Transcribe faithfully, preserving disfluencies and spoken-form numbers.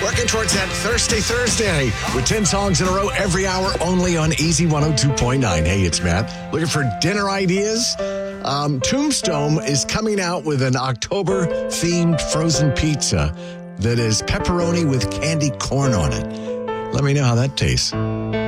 Working towards that Thirsty Thursday with ten songs in a row every hour only on Easy one oh two point nine. Hey, it's Matt. Looking for dinner ideas? Um, Tombstone is coming out with an October-themed frozen pizza that is pepperoni with candy corn on it. Let me know how that tastes.